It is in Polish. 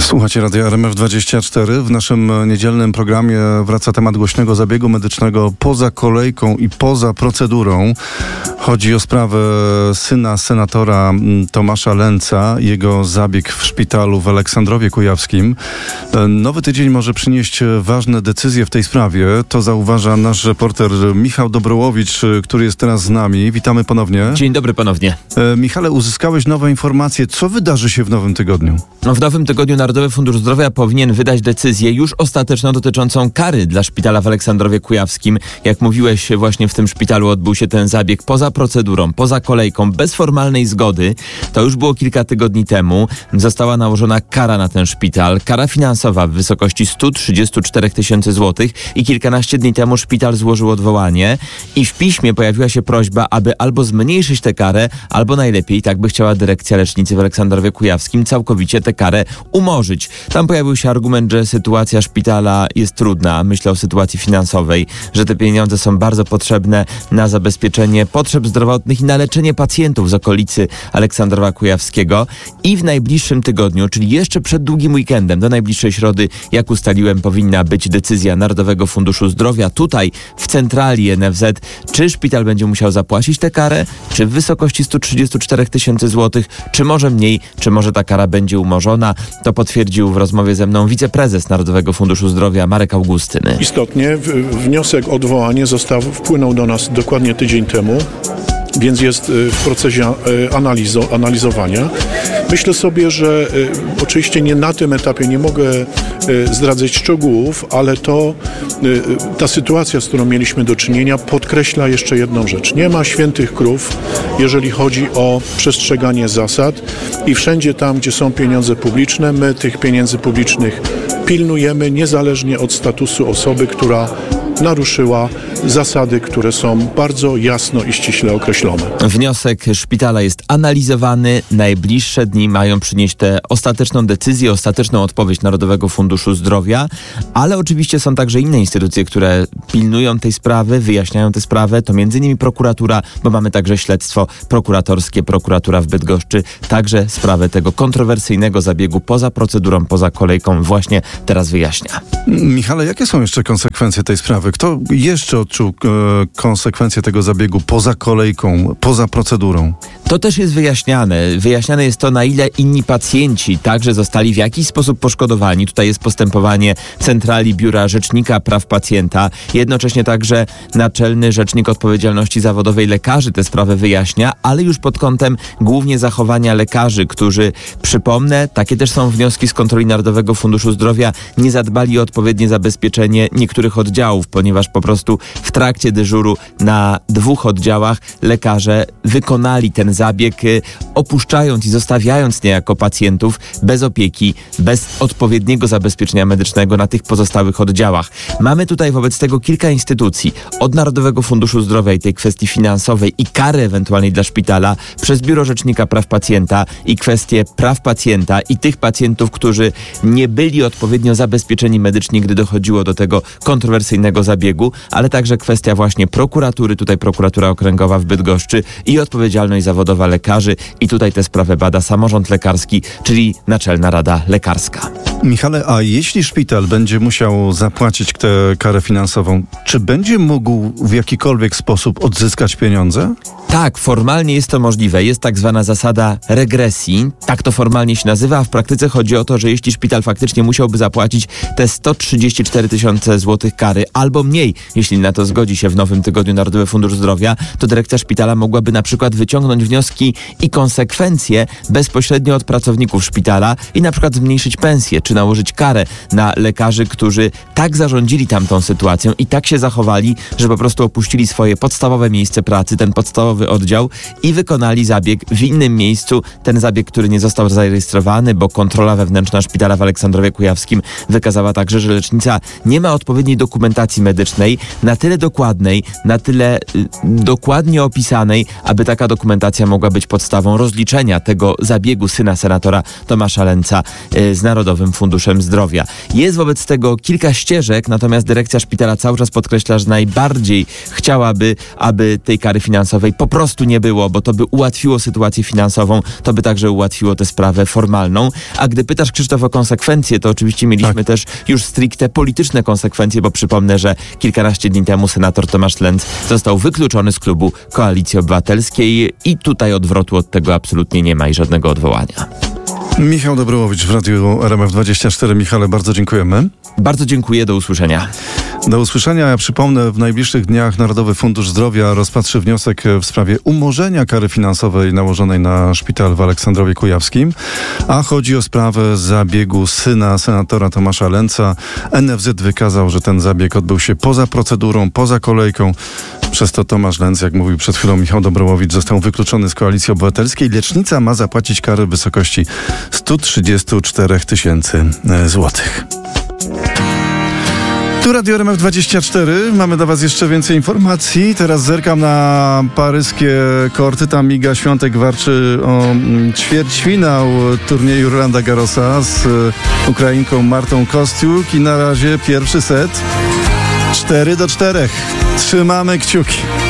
Słuchacie Radia RMF24. W naszym niedzielnym programie wraca temat głośnego zabiegu medycznego poza kolejką i poza procedurą. Chodzi o sprawę syna senatora Tomasza Lęca, jego zabieg w szpitalu w Aleksandrowie Kujawskim. Nowy tydzień może przynieść ważne decyzje w tej sprawie. To zauważa nasz reporter Michał Dobrołowicz, który jest teraz z nami. Witamy ponownie. Dzień dobry ponownie. Michale, uzyskałeś nowe informacje. Co wydarzy się w nowym tygodniu? W nowym tygodniu Narodowy Fundusz Zdrowia powinien wydać decyzję już ostateczną dotyczącą kary dla szpitala w Aleksandrowie Kujawskim. Jak mówiłeś, właśnie w tym szpitalu odbył się ten zabieg poza procedurą, poza kolejką, bez formalnej zgody. To już było kilka tygodni temu. Została nałożona kara na ten szpital. Kara finansowa w wysokości 134 tysięcy złotych i kilkanaście dni temu szpital złożył odwołanie i w piśmie pojawiła się prośba, aby albo zmniejszyć tę karę, albo najlepiej, tak by chciała dyrekcja lecznicy w Aleksandrowie Kujawskim, całkowicie tę karę umorzyć. Tam pojawił się argument, że sytuacja szpitala jest trudna. Myślę o sytuacji finansowej, że te pieniądze są bardzo potrzebne na zabezpieczenie potrzeb zdrowotnych i na leczenie pacjentów z okolicy Aleksandrowa Kujawskiego. I w najbliższym tygodniu, czyli jeszcze przed długim weekendem, do najbliższej środy, jak ustaliłem, powinna być decyzja Narodowego Funduszu Zdrowia tutaj w centrali NFZ, czy szpital będzie musiał zapłacić tę karę, czy w wysokości 134 tysięcy złotych, czy może mniej, czy może ta kara będzie umorzona. To potwierdził w rozmowie ze mną wiceprezes Narodowego Funduszu Zdrowia Marek Augustyny. Istotnie wniosek o odwołanie wpłynął do nas dokładnie tydzień temu, więc jest w procesie analizowania. Myślę sobie, że oczywiście nie na tym etapie nie mogę zdradzać szczegółów, ale ta sytuacja, z którą mieliśmy do czynienia, podkreśla jeszcze jedną rzecz. Nie ma świętych krów, jeżeli chodzi o przestrzeganie zasad i wszędzie tam, gdzie są pieniądze publiczne, my tych pieniędzy publicznych pilnujemy niezależnie od statusu osoby, która naruszyła zasady, które są bardzo jasno i ściśle określone. Wniosek szpitala jest analizowany. Najbliższe dni mają przynieść tę ostateczną decyzję, ostateczną odpowiedź Narodowego Funduszu Zdrowia, ale oczywiście są także inne instytucje, które pilnują tej sprawy, wyjaśniają tę sprawę. To m.in. prokuratura, bo mamy także śledztwo prokuratorskie, prokuratura w Bydgoszczy także sprawę tego kontrowersyjnego zabiegu poza procedurą, poza kolejką właśnie teraz wyjaśnia. Michale, jakie są jeszcze konsekwencje tej sprawy? Kto jeszcze odczuł konsekwencje tego zabiegu poza kolejką, poza procedurą? To też jest wyjaśniane. Wyjaśniane jest to, na ile inni pacjenci także zostali w jakiś sposób poszkodowani. Tutaj jest postępowanie Centrali Biura Rzecznika Praw Pacjenta. Jednocześnie także Naczelny Rzecznik Odpowiedzialności Zawodowej Lekarzy tę sprawę wyjaśnia, ale już pod kątem głównie zachowania lekarzy, którzy, przypomnę, takie też są wnioski z kontroli Narodowego Funduszu Zdrowia, nie zadbali o odpowiednie zabezpieczenie niektórych oddziałów, ponieważ po prostu w trakcie dyżuru na 2 oddziałach lekarze wykonali ten zabieg, opuszczając i zostawiając niejako pacjentów bez opieki, bez odpowiedniego zabezpieczenia medycznego na tych pozostałych oddziałach. Mamy tutaj wobec tego kilka instytucji, od Narodowego Funduszu Zdrowia i tej kwestii finansowej i kary ewentualnej dla szpitala, przez Biuro Rzecznika Praw Pacjenta i kwestie praw pacjenta i tych pacjentów, którzy nie byli odpowiednio zabezpieczeni medycznie, gdy dochodziło do tego kontrowersyjnego zabiegu, ale także kwestia właśnie prokuratury, tutaj prokuratura okręgowa w Bydgoszczy i odpowiedzialność zawodowa lekarzy i tutaj tę sprawę bada samorząd lekarski, czyli Naczelna Rada Lekarska. Michale, a jeśli szpital będzie musiał zapłacić tę karę finansową, czy będzie mógł w jakikolwiek sposób odzyskać pieniądze? Tak, formalnie jest to możliwe. Jest tak zwana zasada regresji. Tak to formalnie się nazywa, a w praktyce chodzi o to, że jeśli szpital faktycznie musiałby zapłacić te 134 tysiące złotych kary, albo mniej, jeśli na to zgodzi się w nowym tygodniu Narodowy Fundusz Zdrowia, to dyrekcja szpitala mogłaby na przykład wyciągnąć wnioski i konsekwencje bezpośrednio od pracowników szpitala i na przykład zmniejszyć pensję, czy nałożyć karę na lekarzy, którzy tak zarządzili tamtą sytuacją i tak się zachowali, że po prostu opuścili swoje podstawowe miejsce pracy, ten podstawowy oddział i wykonali zabieg w innym miejscu. Ten zabieg, który nie został zarejestrowany, bo kontrola wewnętrzna szpitala w Aleksandrowie Kujawskim wykazała także, że lecznica nie ma odpowiedniej dokumentacji medycznej, na tyle dokładnej, na tyle dokładnie opisanej, aby taka dokumentacja mogła być podstawą rozliczenia tego zabiegu syna senatora Tomasza Lęca z Narodowym Funduszem Zdrowia. Jest wobec tego kilka ścieżek, natomiast dyrekcja szpitala cały czas podkreśla, że najbardziej chciałaby, aby tej kary finansowej po prostu nie było, bo to by ułatwiło sytuację finansową, to by także ułatwiło tę sprawę formalną. A gdy pytasz, Krzysztof, o konsekwencje, to oczywiście mieliśmy też już stricte polityczne konsekwencje, bo przypomnę, że kilkanaście dni temu senator Tomasz Lenz został wykluczony z klubu Koalicji Obywatelskiej i tutaj odwrotu od tego absolutnie nie ma i żadnego odwołania. Michał Dobrołowicz w Radiu RMF24. Michale, bardzo dziękujemy. Bardzo dziękuję, do usłyszenia. Do usłyszenia. Ja przypomnę, w najbliższych dniach Narodowy Fundusz Zdrowia rozpatrzy wniosek w sprawie umorzenia kary finansowej nałożonej na szpital w Aleksandrowie Kujawskim, a chodzi o sprawę zabiegu syna senatora Tomasza Lenza. NFZ wykazał, że ten zabieg odbył się poza procedurą, poza kolejką. Przez to Tomasz Lenz, jak mówił przed chwilą Michał Dobrołowicz, został wykluczony z Koalicji Obywatelskiej. Lecznica ma zapłacić karę w wysokości 134 000 złotych. Tu Radio RMF24. Mamy dla Was jeszcze więcej informacji. Teraz zerkam na paryskie korty. Tam Iga Świątek walczy o ćwierćfinał turnieju Rolanda Garrosa z Ukrainką Martą Kostiuk. I na razie pierwszy set 4-4. Trzymamy kciuki.